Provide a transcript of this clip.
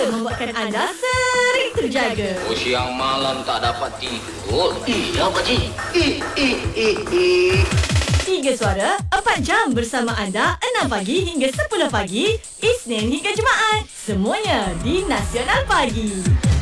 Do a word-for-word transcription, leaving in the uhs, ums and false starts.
untuk membuatkan anda sering terjaga. Oh, siang malam tak dapat tidur. Iya, Pakcik. Eh, eh, eh, eh. Tiga Suara, empat jam bersama anda, enam pagi hingga sepuluh pagi, Isnin hingga Jumaat. Semuanya di Nasional Pagi.